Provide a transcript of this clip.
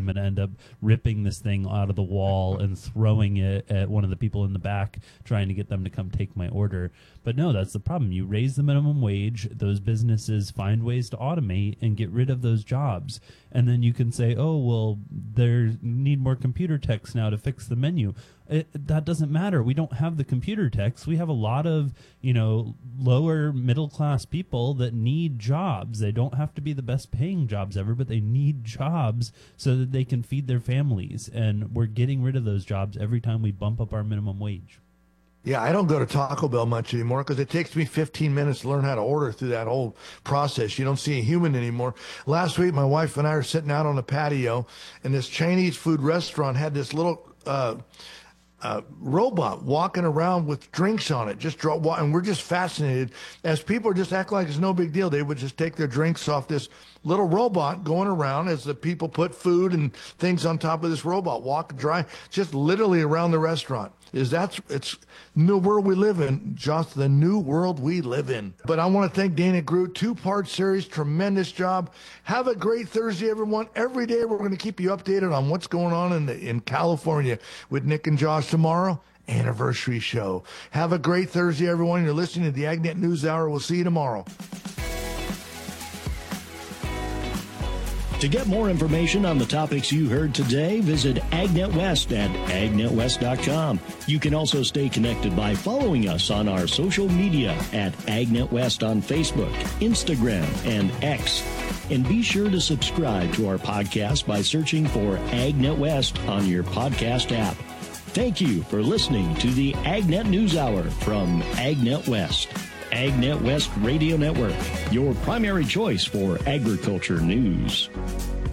I'm going to end up ripping this thing out of the wall and throwing it at one of the people in the back, trying to get them to come take my order. But no, that's the problem. You raise the minimum wage, those businesses find ways to automate and get rid of those jobs. And then you can say, oh, well, there need more computer techs now to fix the menu. That doesn't matter. We don't have the computer techs. We have a lot of, lower middle class people that need jobs. They don't have to be the best paying jobs ever, but they need jobs so that they can feed their families. And we're getting rid of those jobs every time we bump up our minimum wage. Yeah, I don't go to Taco Bell much anymore because it takes me 15 minutes to learn how to order through that whole process. You don't see a human anymore. Last week, my wife and I were sitting out on the patio, and this Chinese food restaurant had this little robot walking around with drinks on it, and we're just fascinated. As people just act like it's no big deal, they would just take their drinks off this little robot going around as the people put food and things on top of this robot, walk dry, just literally around the restaurant. It's the world we live in, just the new world we live in. But I want to thank Dana Groot, 2-part series, tremendous job. Have a great Thursday, everyone. Every day we're going to keep you updated on what's going on in California with Nick and Josh tomorrow. Anniversary show. Have a great Thursday, everyone. You're listening to the AgNet News Hour. We'll see you tomorrow. To get more information on the topics you heard today, visit AgNet West at agnetwest.com. You can also stay connected by following us on our social media at AgNet West on Facebook, Instagram, and X. And be sure to subscribe to our podcast by searching for AgNet West on your podcast app. Thank you for listening to the AgNet News Hour from AgNet West. AgNet West Radio Network, your primary choice for agriculture news.